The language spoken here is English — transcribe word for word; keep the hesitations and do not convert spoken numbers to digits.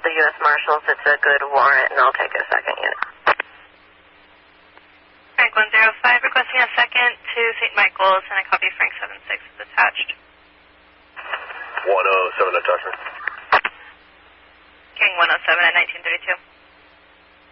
the U S Marshals. It's a good warrant, and I'll take a second unit. Frank one zero five requesting a second to Saint Michael's, and I copy Frank seven six is attached. one oh seven attachment. King one oh seven at nineteen thirty-two.